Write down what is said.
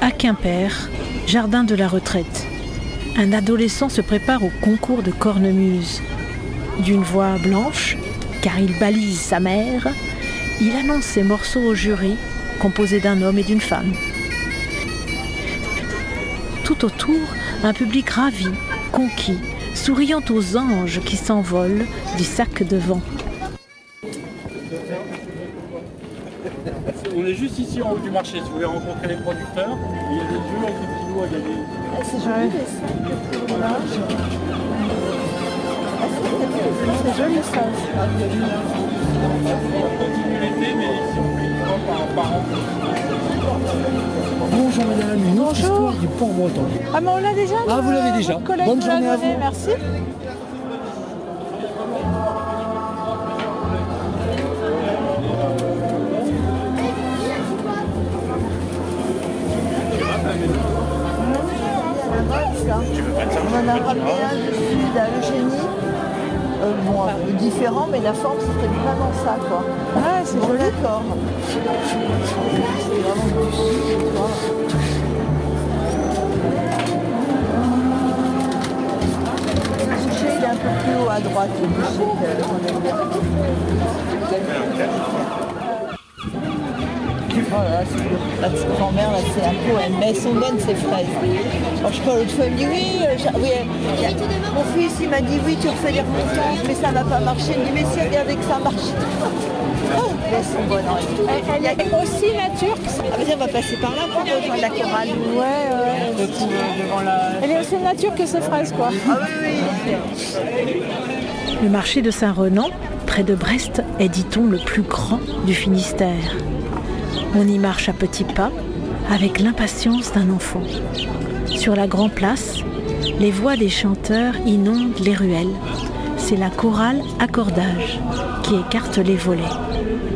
À Quimper, jardin de la retraite. Un adolescent se prépare au concours de cornemuse. D'une voix blanche, car il balise sa mère, il annonce ses morceaux au jury, composé d'un homme et d'une femme. Tout autour, un public ravi, conquis, souriant aux anges qui s'envolent du sac de vent. On est juste ici en haut du marché, si vous voulez rencontrer les producteurs. Il y a des jeux avec des petits lots à gagner. C'est joli les sacs. C'est joli ça. On continue l'été, mais ici on fait une fois par an. Bonjour madame, une autre histoire du port breton. Ah mais on l'a déjà. Ah, vous l'avez déjà. Bonne journée à vous. Merci. On en a ramené un du sud à Eugénie. Bon, un peu différent, mais la forme c'était vraiment ça quoi. Ah, c'est joli. D'accord. C'est vraiment du sud, tu vois. Le boucher il est un peu plus haut à droite, le boucher qu'on aime bien. Oh là là, la petite grand-mère, là, c'est un pot, mais elles sont bonnes ces fraises. Alors, je sais pas, l'autre fois, elle me dit mon fils, il m'a dit oui, tu refais les remontantes, mais ça va pas marcher. Il me dit, mais si, regardez que ça marche. Oh, elles sont bonnes. Elle est aussi nature. Ah, vas-y, on va passer par là pour rejoindre la chorale. Ouais. Elle est aussi nature que ces fraises, quoi. Ah oui. Le marché de Saint-Renan, près de Brest, est, dit-on, le plus grand du Finistère. On y marche à petits pas, avec l'impatience d'un enfant. Sur la grande place, les voix des chanteurs inondent les ruelles. C'est la chorale Accordage qui écarte les volets.